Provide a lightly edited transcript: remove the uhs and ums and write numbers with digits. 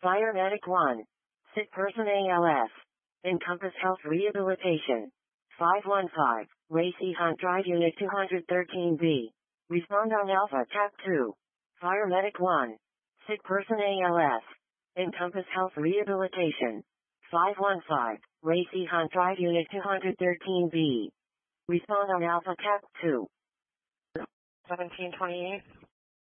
Fire Medic 1. Sick person ALS. Encompass Health Rehabilitation. 515. Ray C. Hunt Drive Unit 213B. Respond on Alpha Tap 2. Fire Medic 1. Sick person ALS. Encompass Health Rehabilitation. 515. Ray C. Hunt Drive Unit 213B. Respond on Alpha Tap 2. 1728.